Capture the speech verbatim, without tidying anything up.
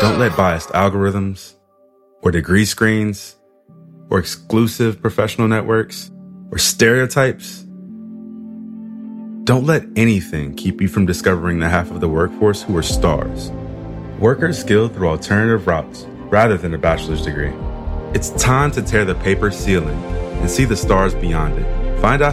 Don't let biased algorithms or degree screens or exclusive professional networks or stereotypes. Don't let anything keep you from discovering the half of the workforce who are stars. Workers skilled through alternative routes rather than a bachelor's degree. It's time to tear the paper ceiling and see the stars beyond it. Find out